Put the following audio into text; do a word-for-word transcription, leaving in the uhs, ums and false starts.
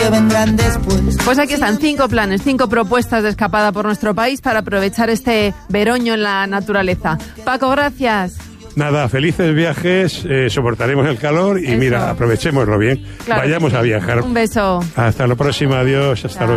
que vendrán después. Pues aquí están cinco planes, cinco propuestas de escapada por nuestro país para aprovechar este veroño en la naturaleza. Paco, gracias. Nada, felices viajes, eh, soportaremos el calor y Eso. Mira, aprovechémoslo bien. Claro, Vayamos a viajar. Un beso. Hasta la próxima, adiós, hasta luego.